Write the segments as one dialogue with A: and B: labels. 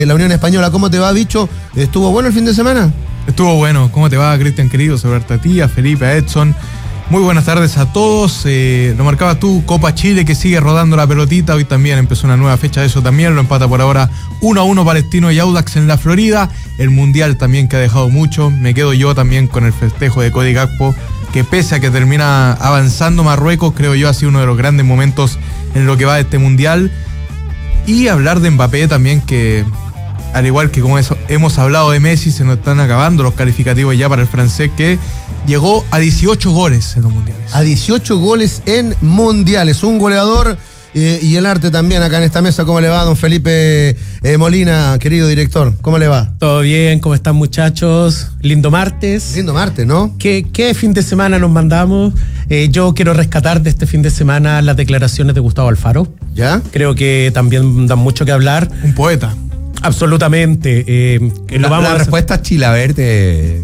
A: La Unión Española. ¿Cómo te va, bicho? ¿Estuvo bueno el fin de semana?
B: Estuvo bueno. ¿Cómo te va, Cristian querido? Saludarte a ti, a Felipe, a Edson. Muy buenas tardes a todos. Lo marcabas tú, Copa Chile, que sigue rodando la pelotita. Hoy también empezó una nueva fecha de eso también. Lo empata por ahora 1-1 Palestino y Audax en la Florida. El Mundial también, que ha dejado mucho. Me quedo yo también con el festejo de Cody Gakpo, que pese a que termina avanzando Marruecos, creo yo ha sido uno de los grandes momentos en lo que va de este Mundial. Y hablar de Mbappé también, que al igual que como hemos hablado de Messi, se nos están acabando los calificativos ya para el francés, que llegó a 18 goles en los mundiales.
A: A 18 goles en mundiales. Un goleador y el arte también acá en esta mesa. ¿Cómo le va, don Felipe Molina, querido director? ¿Cómo le va?
C: Todo bien, ¿cómo están, muchachos? Lindo martes.
A: Lindo martes, ¿no?
C: ¿Qué fin de semana nos mandamos? Yo quiero rescatar de este fin de semana las declaraciones de Gustavo Alfaro.
A: ¿Ya?
C: Creo que también dan mucho que hablar.
B: Un poeta.
C: Absolutamente.
D: La respuesta es Chilaverde.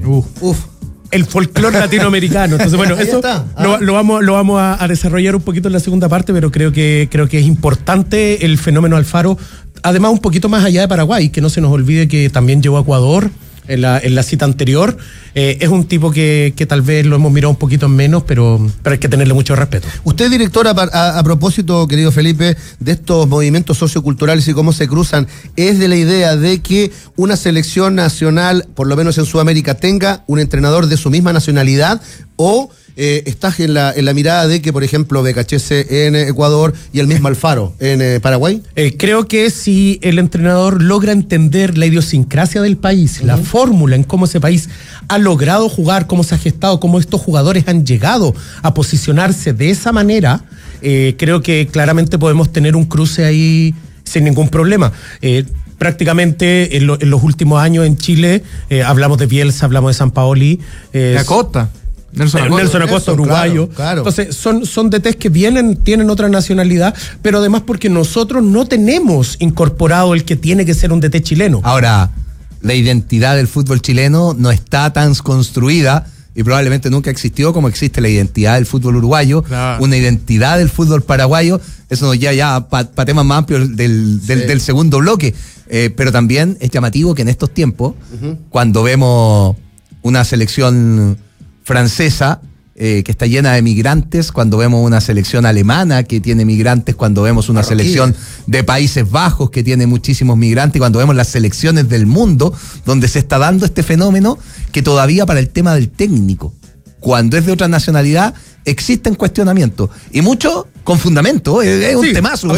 C: El folclore latinoamericano. Entonces, bueno, eso lo vamos a desarrollar un poquito en la segunda parte, pero creo que es importante el fenómeno Alfaro. Además, un poquito más allá de Paraguay, que no se nos olvide que también llegó a Ecuador en la cita anterior. Es un tipo que tal vez lo hemos mirado un poquito en menos, pero hay que tenerle mucho respeto.
A: Usted, director, a propósito, querido Felipe, de estos movimientos socioculturales y cómo se cruzan, ¿es de la idea de que una selección nacional, por lo menos en Sudamérica, tenga un entrenador de su misma nacionalidad? ¿O estás en la mirada de que, por ejemplo, Becachese en Ecuador y el mismo Alfaro en Paraguay?
C: Creo que si el entrenador logra entender la idiosincrasia del país, la fórmula en cómo ese país ha logrado jugar, cómo se ha gestado, cómo estos jugadores han llegado a posicionarse de esa manera, creo que claramente podemos tener un cruce ahí sin ningún problema. Prácticamente en los últimos años en Chile hablamos de Bielsa, hablamos de Sampaoli.
B: De Acosta.
C: Nelson Acosta, uruguayo.
A: Claro.
C: Entonces, son DTs que tienen otra nacionalidad, pero además porque nosotros no tenemos incorporado el que tiene que ser un DT chileno.
D: Ahora, la identidad del fútbol chileno no está tan construida y probablemente nunca existió como existe la identidad del fútbol uruguayo, claro. Una identidad del fútbol paraguayo. Eso nos lleva ya para temas más amplios del segundo bloque. Pero también es llamativo que en estos tiempos, cuando vemos una selección francesa que está llena de migrantes, cuando vemos una selección alemana que tiene migrantes, cuando vemos una selección de Países Bajos que tiene muchísimos migrantes, cuando vemos las selecciones del mundo donde se está dando este fenómeno, que todavía para el tema del técnico, cuando es de otra nacionalidad, existen cuestionamientos y mucho con fundamento. Es un temazo.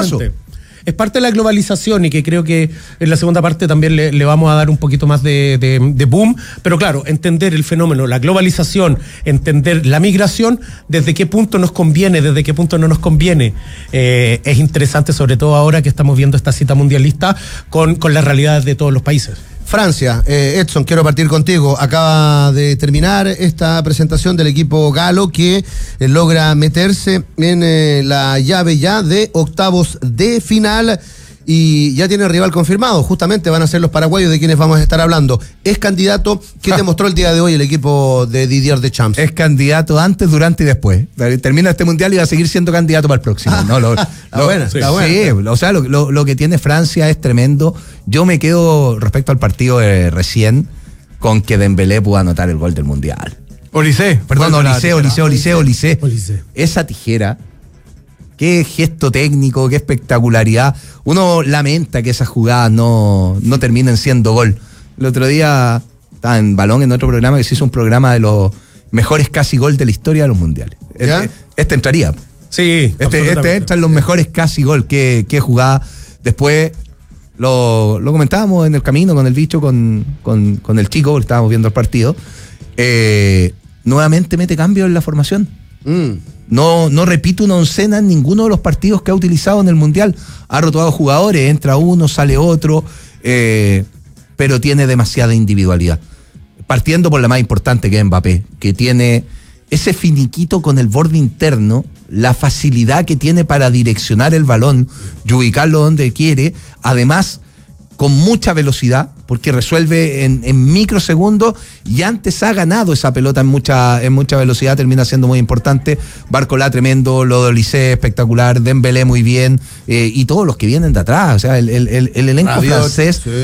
C: Es parte de la globalización y que creo que en la segunda parte también le vamos a dar un poquito más de boom, pero claro, entender el fenómeno, la globalización, entender la migración, desde qué punto nos conviene, desde qué punto no nos conviene. Es interesante, sobre todo ahora que estamos viendo esta cita mundialista con las realidades de todos los países.
A: Francia, Edson, quiero partir contigo. Acaba de terminar esta presentación del equipo galo que logra meterse en la llave ya de octavos de final y ya tiene rival confirmado. Justamente van a ser los paraguayos de quienes vamos a estar hablando. Es candidato. ¿Qué demostró el día de hoy el equipo de Didier Deschamps?
D: Es candidato antes, durante y después. Termina este mundial y va a seguir siendo candidato para el próximo. Está buena. Sí, o sea, lo que tiene Francia es tremendo. Yo me quedo, respecto al partido de recién, con que Dembélé pudo anotar el gol del mundial.
B: Olise.
D: Esa tijera. Qué gesto técnico, qué espectacularidad. Uno lamenta que esas jugadas no terminen siendo gol. El otro día estaba en Balón, en otro programa, que se hizo un programa de los mejores casi gol de la historia de los mundiales. Este entraría.
C: Sí.
D: Este entra en los mejores casi gol. Qué jugada. Después lo comentábamos en el camino con el bicho, con el chico, porque estábamos viendo el partido. Nuevamente mete cambio en la formación. No repite una oncena en ninguno de los partidos que ha utilizado en el Mundial. Ha rotado jugadores, entra uno, sale otro, pero tiene demasiada individualidad. Partiendo por la más importante, que es Mbappé, que tiene ese finiquito con el borde interno, la facilidad que tiene para direccionar el balón y ubicarlo donde quiere. Además, con mucha velocidad, porque resuelve en microsegundos, y antes ha ganado esa pelota en mucha velocidad, termina siendo muy importante. Barcola tremendo, Lodolise espectacular, Dembélé muy bien, y todos los que vienen de atrás, o sea, el elenco francés